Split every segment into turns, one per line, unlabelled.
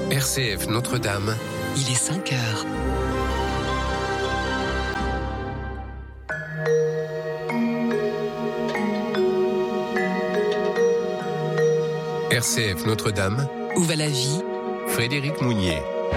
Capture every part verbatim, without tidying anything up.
R C F Notre-Dame.
Il est cinq heures.
R C F Notre-Dame.
Où va la vie?
Frédéric Mounier.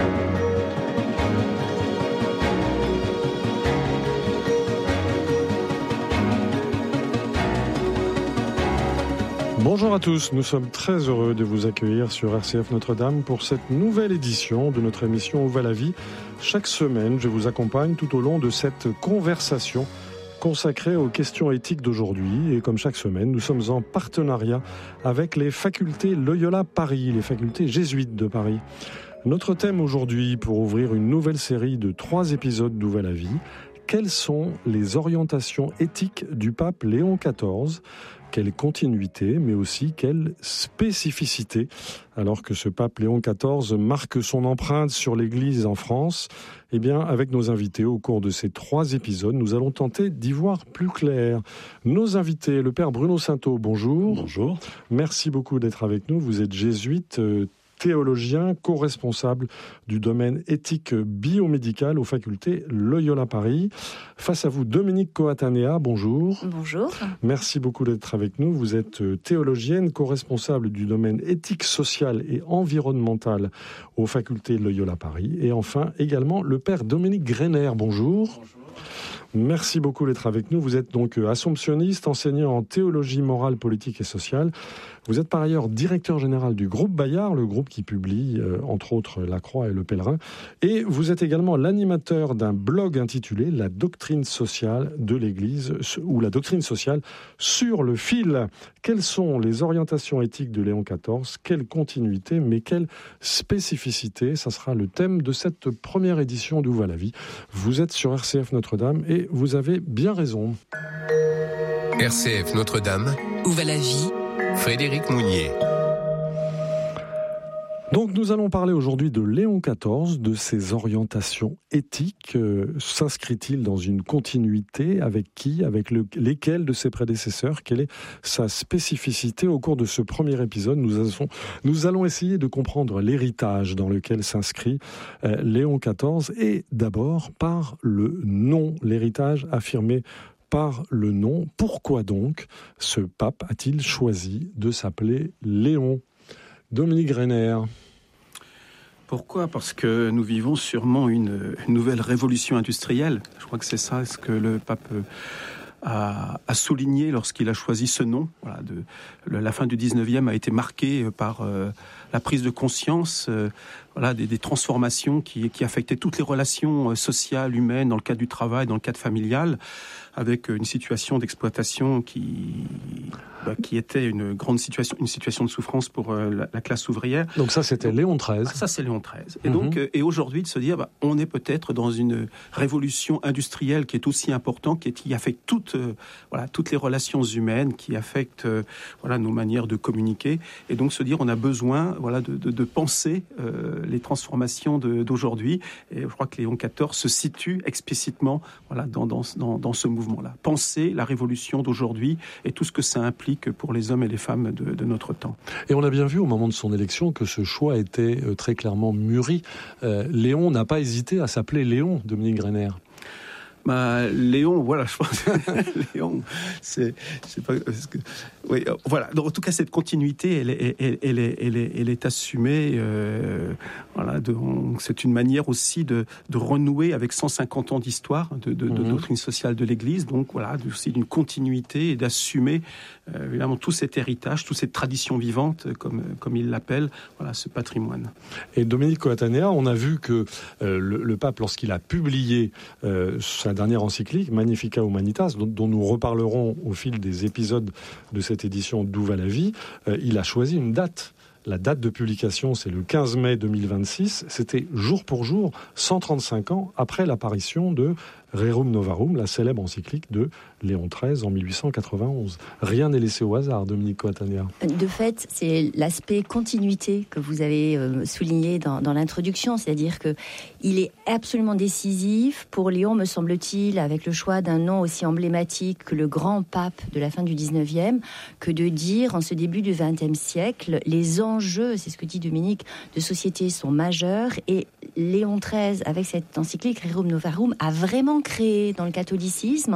Bonjour à tous, nous sommes très heureux de vous accueillir sur R C F Notre-Dame pour cette nouvelle édition de notre émission Où va la vie. Chaque semaine, je vous accompagne tout au long de cette conversation consacrée aux questions éthiques d'aujourd'hui. Et comme chaque semaine, nous sommes en partenariat avec les facultés Loyola Paris, les facultés jésuites de Paris. Notre thème aujourd'hui, pour ouvrir une nouvelle série de trois épisodes d'Où va la vie, quelles sont les orientations éthiques du pape Léon quatorze ? Quelle continuité, mais aussi quelle spécificité, alors que ce pape Léon quatorze marque son empreinte sur l'Église en France. Eh bien, avec nos invités, au cours de ces trois épisodes, nous allons tenter d'y voir plus clair. Nos invités, le père Bruno Sainteau, bonjour.
Bonjour.
Merci beaucoup d'être avec nous. Vous êtes jésuite, euh, théologien, co-responsable du domaine éthique biomédical aux facultés Loyola Paris. Face à vous, Dominique Coatanea, bonjour.
Bonjour.
Merci beaucoup d'être avec nous. Vous êtes théologienne, co-responsable du domaine éthique sociale et environnementale aux facultés Loyola Paris. Et enfin, également, le père Dominique Greiner, bonjour. Bonjour. Merci beaucoup d'être avec nous. Vous êtes donc assomptionniste, enseignant en théologie morale, politique et sociale. Vous êtes par ailleurs directeur général du groupe Bayard, le groupe qui publie euh, entre autres La Croix et Le Pèlerin. Et vous êtes également l'animateur d'un blog intitulé La doctrine sociale de l'Église, ou La doctrine sociale sur le fil. Quelles sont les orientations éthiques de Léon quatorze? Quelle continuité, mais quelle spécificité? Ça sera le thème de cette première édition d'Où va la vie. Vous êtes sur R C F Notre-Dame et vous avez bien raison.
R C F Notre-Dame.
Où va la vie?
Frédéric Mounier.
Donc nous allons parler aujourd'hui de Léon quatorze, de ses orientations éthiques. Euh, s'inscrit-il dans une continuité avec qui, avec le, lesquels de ses prédécesseurs? Quelle est sa spécificité? Au cours de ce premier épisode, nous allons, nous allons essayer de comprendre l'héritage dans lequel s'inscrit euh, Léon quatorze, et d'abord par le nom, l'héritage affirmé par le nom. Pourquoi donc ce pape a-t-il choisi de s'appeler Léon? Dominique Greiner.
Pourquoi ? Parce que nous vivons sûrement une, une nouvelle révolution industrielle. Je crois que c'est ça ce que le pape a, a souligné lorsqu'il a choisi ce nom. Voilà, de, le, la fin du dix-neuvième a été marquée par euh, la prise de conscience euh, voilà, des, des transformations qui, qui affectaient toutes les relations sociales, humaines, dans le cadre du travail, dans le cadre familial, avec une situation d'exploitation qui, bah, qui était une grande situation, une situation de souffrance pour euh, la, la classe ouvrière.
Donc ça, c'était donc, Léon treize.
Ah, ça, c'est Léon treize. Et
mm-hmm.
donc, euh, et aujourd'hui, de se dire, bah, on est peut-être dans une révolution industrielle qui est aussi importante, qui, est, qui affecte toutes, euh, voilà, toutes les relations humaines, qui affecte euh, voilà, nos manières de communiquer. Et donc, se dire, on a besoin voilà, de, de, de penser euh, les transformations de, d'aujourd'hui. Et je crois que Léon quatorze se situe explicitement voilà, dans, dans, dans, dans ce mouvement. Là. Penser la révolution d'aujourd'hui et tout ce que ça implique pour les hommes et les femmes de, de notre temps.
Et on a bien vu au moment de son élection que ce choix était très clairement mûri. Euh, Léon n'a pas hésité à s'appeler Léon, Dominique Greiner.
Bah, Léon, voilà, je pense. Léon, c'est, je sais pas, parce que, oui, voilà. Donc, en tout cas, cette continuité, elle est, elle, elle est, elle est, elle est assumée. Euh, voilà, de, on, c'est une manière aussi de, de renouer avec cent cinquante ans d'histoire de, de, de mmh. doctrine sociale de l'Église. Donc, voilà, aussi d'une continuité et d'assumer euh, évidemment tout cet héritage, toute cette tradition vivante, comme, comme il l'appelle, voilà, ce patrimoine.
Et Dominique Coatanea, on a vu que euh, le, le pape, lorsqu'il a publié euh, sa dernière encyclique, Magnificat Humanitas, dont, dont nous reparlerons au fil des épisodes de cette édition d'Où va la vie, euh, il a choisi une date. La date de publication, c'est le quinze mai deux mille vingt-six. C'était jour pour jour, cent trente-cinq ans après l'apparition de Rerum Novarum, la célèbre encyclique de Léon treize en mille huit cent quatre-vingt-onze. Rien n'est laissé au hasard, Dominique Coatania.
De fait, c'est l'aspect continuité que vous avez euh, souligné dans, dans l'introduction, c'est-à-dire que il est absolument décisif pour Léon, me semble-t-il, avec le choix d'un nom aussi emblématique que le grand pape de la fin du dix-neuvième, que de dire en ce début du vingtième siècle, les enjeux, c'est ce que dit Dominique, de société sont majeurs, et Léon treize, avec cette encyclique Rerum Novarum, a vraiment créé dans le catholicisme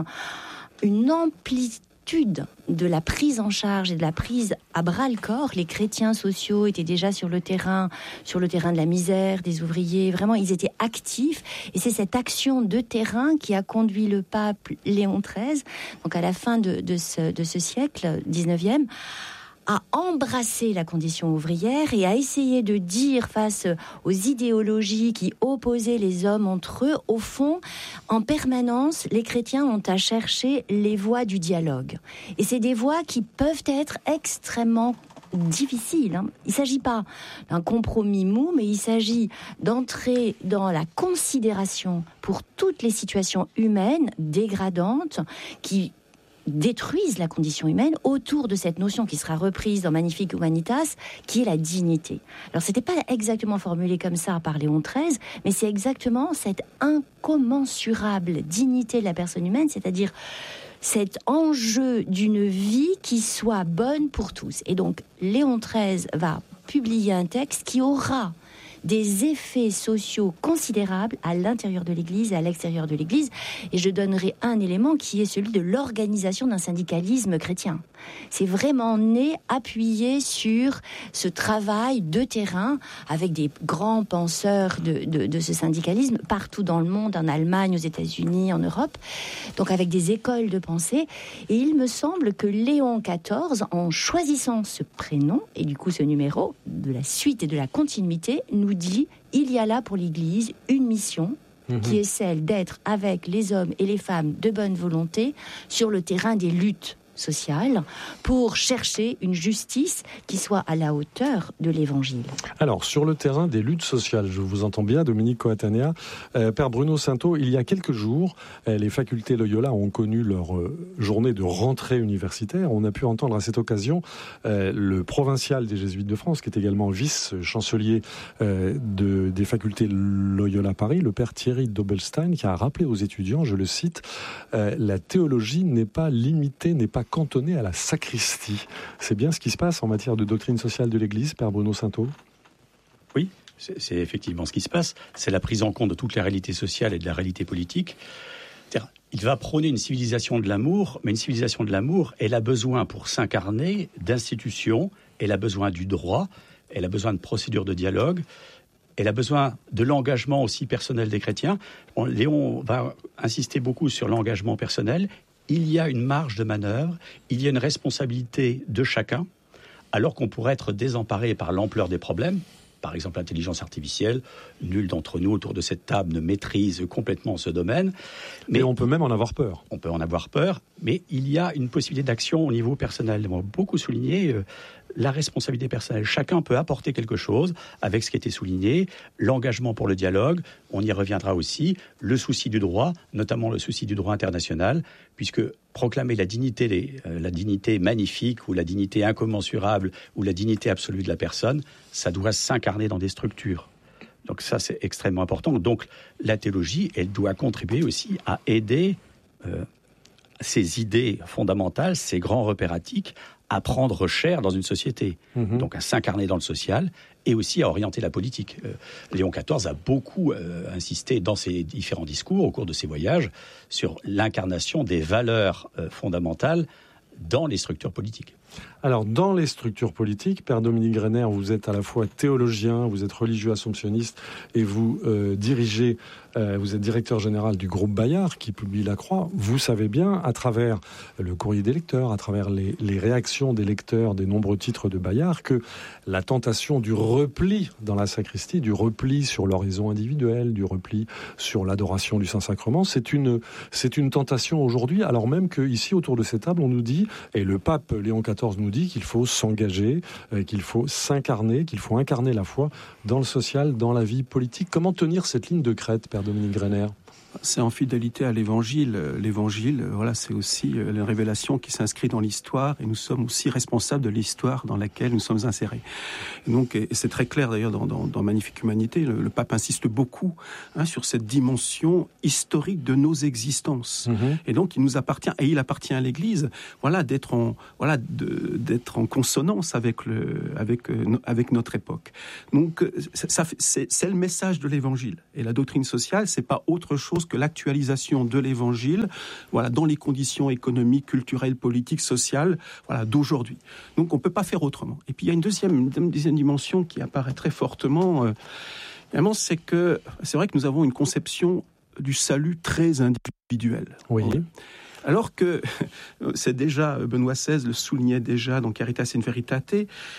une amplitude de la prise en charge et de la prise à bras-le-corps. Les chrétiens sociaux étaient déjà sur le terrain, sur le terrain de la misère, des ouvriers. Vraiment, ils étaient actifs. Et c'est cette action de terrain qui a conduit le pape Léon treize, donc à la fin de, de, ce, de ce siècle, dix-neuvième, à embrasser la condition ouvrière et à essayer de dire face aux idéologies qui opposaient les hommes entre eux, au fond, en permanence, les chrétiens ont à chercher les voies du dialogue. Et c'est des voies qui peuvent être extrêmement difficiles. Hein. Il ne s'agit pas d'un compromis mou, mais il s'agit d'entrer dans la considération pour toutes les situations humaines dégradantes qui détruisent la condition humaine autour de cette notion qui sera reprise dans Magnificat Humanitas, qui est la dignité. Alors, c'était pas exactement formulé comme ça par Léon treize, mais c'est exactement cette incommensurable dignité de la personne humaine, c'est-à-dire cet enjeu d'une vie qui soit bonne pour tous. Et donc, Léon treize va publier un texte qui aura des effets sociaux considérables à l'intérieur de l'Église et à l'extérieur de l'Église. Et je donnerai un élément qui est celui de l'organisation d'un syndicalisme chrétien. C'est vraiment né, appuyé sur ce travail de terrain avec des grands penseurs de, de, de ce syndicalisme partout dans le monde, en Allemagne, aux États-Unis, en Europe, donc avec des écoles de pensée. Et il me semble que Léon quatorze, en choisissant ce prénom et du coup ce numéro de la suite et de la continuité, nous dit il y a là pour l'Église une mission mmh. qui est celle d'être avec les hommes et les femmes de bonne volonté sur le terrain des luttes sociale pour chercher une justice qui soit à la hauteur de l'Évangile.
Alors, sur le terrain des luttes sociales, je vous entends bien, Dominique Coatania. Euh, Père Bruno Sainteau, il y a quelques jours, euh, les facultés Loyola ont connu leur euh, journée de rentrée universitaire. On a pu entendre à cette occasion euh, le provincial des Jésuites de France, qui est également vice-chancelier euh, de, des facultés Loyola Paris, le Père Thierry Dobelstein, qui a rappelé aux étudiants, je le cite, euh, « La théologie n'est pas limitée, n'est pas cantonné à la sacristie ». C'est bien ce qui se passe en matière de doctrine sociale de l'Église, Père Bruno Sainteau ?
Oui, c'est, c'est effectivement ce qui se passe. C'est la prise en compte de toutes les réalités sociales et de la réalité politique. C'est-à-dire, il va prôner une civilisation de l'amour, mais une civilisation de l'amour, elle a besoin, pour s'incarner, d'institutions, elle a besoin du droit, elle a besoin de procédures de dialogue, elle a besoin de l'engagement aussi personnel des chrétiens. Bon, Léon va insister beaucoup sur l'engagement personnel. Il y a une marge de manœuvre, il y a une responsabilité de chacun, alors qu'on pourrait être désemparé par l'ampleur des problèmes. Par exemple, l'intelligence artificielle, nul d'entre nous autour de cette table ne maîtrise complètement ce domaine.
Mais, mais on peut même en avoir peur.
On peut en avoir peur, mais il y a une possibilité d'action au niveau personnel. On a beaucoup souligné euh, la responsabilité personnelle. Chacun peut apporter quelque chose avec ce qui a été souligné, l'engagement pour le dialogue, on y reviendra aussi, le souci du droit, notamment le souci du droit international, puisque proclamer la dignité, les, euh, la dignité magnifique ou la dignité incommensurable ou la dignité absolue de la personne, ça doit s'incarner dans des structures. Donc ça, c'est extrêmement important. Donc la théologie, elle doit contribuer aussi à aider euh, ces idées fondamentales, ces grands repératiques, à prendre chair dans une société, mmh. donc à s'incarner dans le social et aussi à orienter la politique. Euh, Léon quatorze a beaucoup euh, insisté dans ses différents discours au cours de ses voyages sur l'incarnation des valeurs euh, fondamentales dans les structures politiques.
Alors, dans les structures politiques, Père Dominique Greiner, vous êtes à la fois théologien, vous êtes religieux assomptionniste et vous euh, dirigez, euh, vous êtes directeur général du groupe Bayard qui publie La Croix. Vous savez bien, à travers le courrier des lecteurs, à travers les, les réactions des lecteurs des nombreux titres de Bayard, que la tentation du repli dans la sacristie, du repli sur l'horizon individuel, du repli sur l'adoration du Saint-Sacrement, c'est une, c'est une tentation aujourd'hui, alors même qu'ici, autour de cette table, on nous dit, et le pape Léon quatorze nous dit qu'il faut s'engager, euh, qu'il faut s'incarner, qu'il faut incarner la foi dans le social, dans la vie politique. Comment tenir cette ligne de crête, Père Dominique Greiner ?
C'est en fidélité à l'Évangile. L'Évangile, voilà, c'est aussi la révélation qui s'inscrit dans l'histoire, et nous sommes aussi responsables de l'histoire dans laquelle nous sommes insérés. Et donc, et c'est très clair d'ailleurs dans, dans, dans Magnifique Humanité, le, le pape insiste beaucoup hein, sur cette dimension historique de nos existences. Mmh. Et donc, il nous appartient, et il appartient à l'Église, voilà, d'être en, voilà, de, d'être en consonance avec le, avec, avec notre époque. Donc, ça, c'est, c'est le message de l'Évangile. Et la doctrine sociale, c'est pas autre chose que l'actualisation de l'Évangile, voilà, dans les conditions économiques, culturelles, politiques, sociales, voilà, d'aujourd'hui. Donc, on peut pas faire autrement. Et puis, il y a une deuxième, une deuxième dimension qui apparaît très fortement. Euh, évidemment, c'est que c'est vrai que nous avons une conception du salut très individuelle.
Oui.
Alors que c'est déjà Benoît seize le soulignait déjà dans Caritas in Veritate.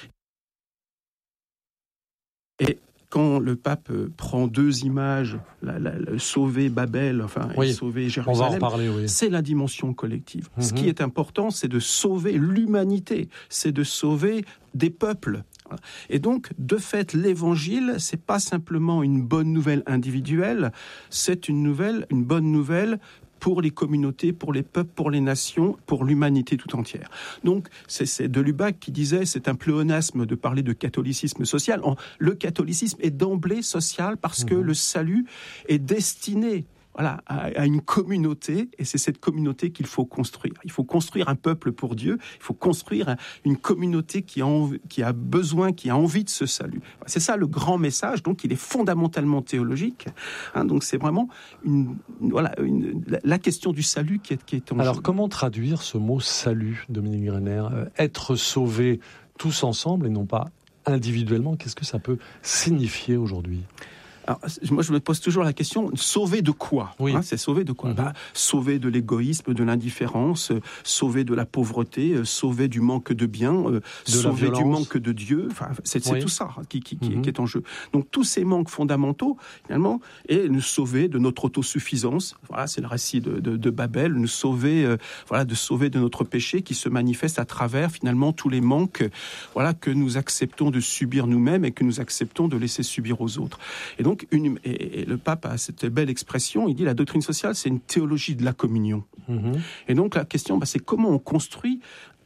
Et quand le pape prend deux images, la, la, la, sauver Babel, enfin, oui, et sauver Jérusalem,
on va en parler, oui.
C'est la dimension collective. Mm-hmm. Ce qui est important, c'est de sauver l'humanité, c'est de sauver des peuples. Et donc, de fait, l'Évangile, c'est pas simplement une bonne nouvelle individuelle, c'est une nouvelle, une bonne nouvelle pour les communautés, pour les peuples, pour les nations, pour l'humanité tout entière. Donc, c'est, c'est de Lubac qui disait, c'est un pléonasme de parler de catholicisme social. Le catholicisme est d'emblée social parce que mmh. le salut est destiné voilà, à, à une communauté, et c'est cette communauté qu'il faut construire. Il faut construire un peuple pour Dieu, il faut construire un, une communauté qui a, envie, qui a besoin, qui a envie de ce salut. C'est ça le grand message, donc il est fondamentalement théologique. Hein, donc c'est vraiment une, voilà, une, la, la question du salut qui est, qui est en jeu.
Alors comment traduire ce mot salut, Dominique Brenner ? euh, Être sauvé tous ensemble et non pas individuellement, qu'est-ce que ça peut signifier aujourd'hui ?
Alors, moi, je me pose toujours la question, sauver de quoi ?
Oui.
Hein, c'est sauver de quoi ?
Mmh.
Bah, sauver de l'égoïsme, de l'indifférence, euh, sauver de la pauvreté, euh, sauver du manque de biens, euh, sauver du manque de Dieu. Enfin, c'est, c'est oui. tout ça qui, qui, qui, mmh. qui est en jeu. Donc, tous ces manques fondamentaux, finalement, et nous sauver de notre autosuffisance. Voilà, c'est le récit de, de, de Babel. Nous sauver, euh, voilà, de sauver de notre péché qui se manifeste à travers, finalement, tous les manques, voilà, que nous acceptons de subir nous-mêmes et que nous acceptons de laisser subir aux autres. Et donc, Une, et, et le pape a cette belle expression, il dit la doctrine sociale, c'est une théologie de la communion. Mmh. Et donc la question, bah, c'est comment on construit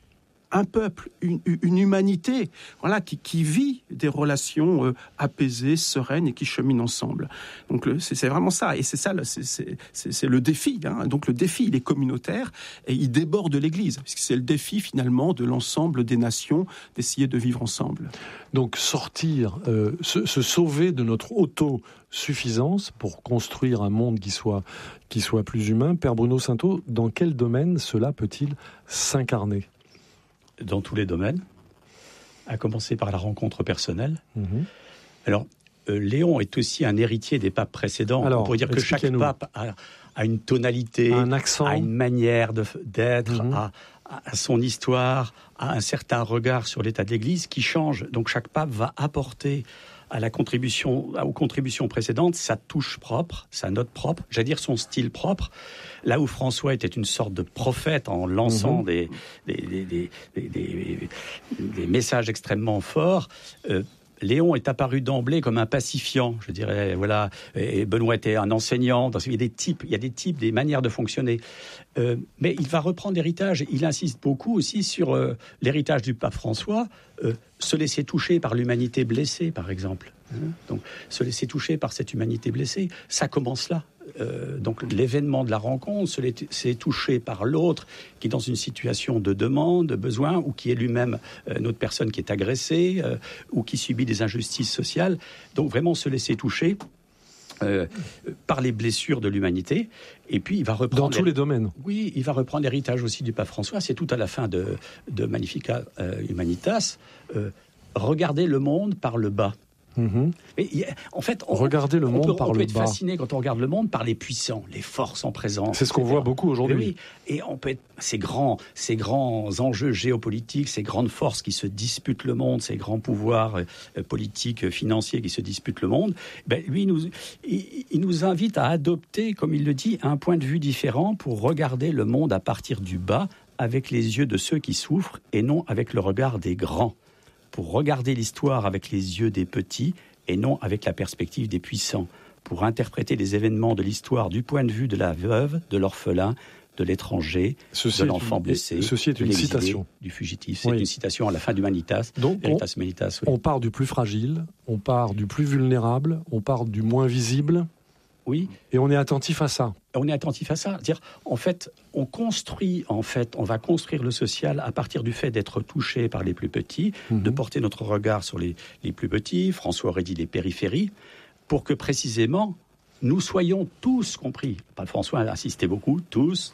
un peuple, une, une humanité, voilà, qui, qui vit des relations euh, apaisées, sereines et qui cheminent ensemble. Donc le, c'est, c'est vraiment ça, et c'est ça, le, c'est, c'est, c'est, c'est le défi. Hein. Donc le défi, il est communautaire et il déborde l'Église, parce que c'est le défi finalement de l'ensemble des nations d'essayer de vivre ensemble.
Donc sortir, euh, se, se sauver de notre autosuffisance pour construire un monde qui soit, qui soit plus humain. Père Bruno Sainteau, dans quel domaine cela peut-il s'incarner ?
Dans tous les domaines, à commencer par la rencontre personnelle. Mmh. Alors, euh, Léon est aussi un héritier des papes précédents.
Alors,
on pourrait dire que chaque pape a, a une tonalité,
un accent,
a une manière de, d'être,
mmh.
a, a son histoire, a un certain regard sur l'état de l'Église qui change. Donc chaque pape va apporter à la contribution, aux contributions précédentes, sa touche propre, sa note propre, j'allais dire son style propre. Là où François était une sorte de prophète en lançant mmh. des, des, des, des, des, des, des messages extrêmement forts, euh, Léon est apparu d'emblée comme un pacifiant, je dirais, voilà. Et Benoît était un enseignant. Il y a des types, il y a des types, des manières de fonctionner. Euh, mais il va reprendre l'héritage. Il insiste beaucoup aussi sur euh, l'héritage du pape François, euh, se laisser toucher par l'humanité blessée, par exemple. Hein, donc, se laisser toucher par cette humanité blessée, ça commence là. Euh, donc l'événement de la rencontre, se laisser toucher par l'autre qui est dans une situation de demande, de besoin, ou qui est lui-même euh, une autre personne qui est agressée, euh, ou qui subit des injustices sociales. Donc vraiment se laisser toucher euh, par les blessures de l'humanité. Et puis il va reprendre...
Dans tous les domaines.
Oui, il va reprendre l'héritage aussi du pape François. C'est tout à la fin de, de Magnificat euh, Humanitas. Euh, regarder le monde par le bas.
Mmh.
Mais, en fait, on,
Regardez le
on
monde
peut,
par
on
le
peut être
bas.
fasciné quand on regarde le monde par les puissants, les forces en présence.
C'est ce qu'on
et cetera
voit beaucoup aujourd'hui.
Oui, et on peut être ces grands, ces grands enjeux géopolitiques, ces grandes forces qui se disputent le monde, ces grands pouvoirs euh, politiques, financiers qui se disputent le monde. Ben, lui, il nous, il, il nous invite à adopter, comme il le dit, un point de vue différent pour regarder le monde à partir du bas, avec les yeux de ceux qui souffrent et non avec le regard des grands. Pour regarder l'histoire avec les yeux des petits et non avec la perspective des puissants. pour interpréter les événements de l'histoire du point de vue de la veuve, de l'orphelin, de l'étranger,
ceci
de l'enfant
une,
blessé,
ceci est
de
une
l'exilé,
citation.
du fugitif. C'est
Oui.
une citation à la fin d'Humanitas,
Donc,
Veritas Humanitas. Oui.
On part du plus fragile, on part du plus vulnérable, on part du moins visible,
oui.
et on est attentif à ça.
On est attentif à ça. Dire, en fait, on construit, en fait, on va construire le social à partir du fait d'être touché par les plus petits, mmh. de porter notre regard sur les, les plus petits. François aurait dit les périphéries, pour que précisément nous soyons tous compris. François a insisté beaucoup, tous,